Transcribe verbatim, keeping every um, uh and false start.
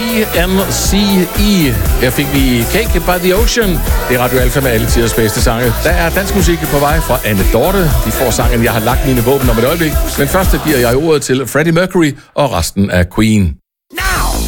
M C E. Her fik vi Cake by the Ocean. Det er Radio Alfa med alle tiders bedste sange. Der er dansk musik på vej fra Anne Dorte. De får sangen Jeg har lagt mine våben om et øjeblik. Men først giver jeg ordet til Freddie Mercury og resten af Queen.